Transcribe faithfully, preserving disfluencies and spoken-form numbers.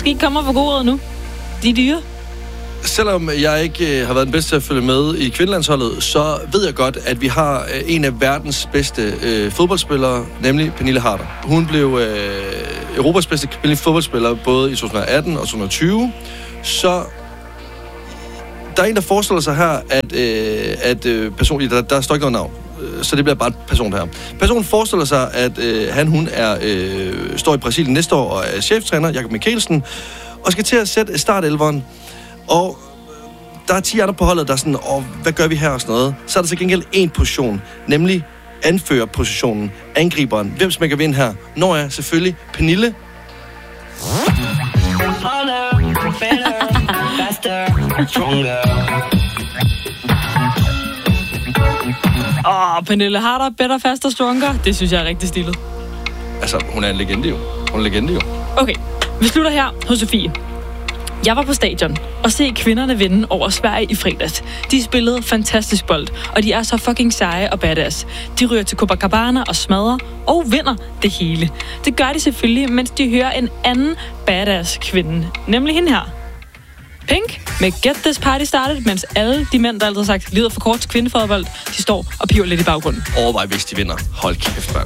skal ikke komme og få gode råd nu. De er dyre. Selvom jeg ikke øh, har været den bedste til at følge med i kvindelandsholdet, så ved jeg godt, at vi har øh, en af verdens bedste øh, fodboldspillere, nemlig Pernille Harder. Hun blev øh, Europas bedste kvindelige fodboldspiller både i to tusind og atten og to tusind og tyve. Så der er en, der forestiller sig her, at, øh, at øh, personligt, der, der står ikke noget navn, så det bliver bare en person her. Personen forestiller sig, at øh, han, hun er, øh, står i Brasilien næste år og er cheftræner, Jakob Mikkelsen, og skal til at sætte startelveren. Og der er ti andre på holdet, der er sådan, åh, hvad gør vi her og sådan noget. Så er der til gengæld en position, nemlig anførerpositionen, angriberen. Hvem smækker vi ind her? Når jeg selvfølgelig Pernille. Åh, oh, Pernille Harder, better, faster, stronger. Det synes jeg er rigtig stilet. Altså, hun er en legende jo. Hun er en legende jo. Okay, vi slutter her hos Sofie. Jeg var på stadion og se kvinderne vinde over Sverige i fredags. De spillede fantastisk bold, og de er så fucking seje og badass. De ryger til Copacabana og smadrer og vinder det hele. Det gør de selvfølgelig, mens de hører en anden badass kvinde, nemlig hende her. Pink med Get This Party Started, mens alle de mænd, der altid har sagt, lider for kort til kvindefodbold, de står og piver lidt i baggrunden. Overvej, hvis de vinder. Hold kæft, mand.